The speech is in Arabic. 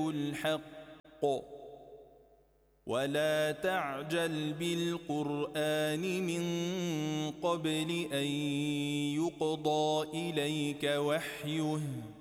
الحق ولا تعجل بالقرآن من قبل أن يقضى إليك وحيه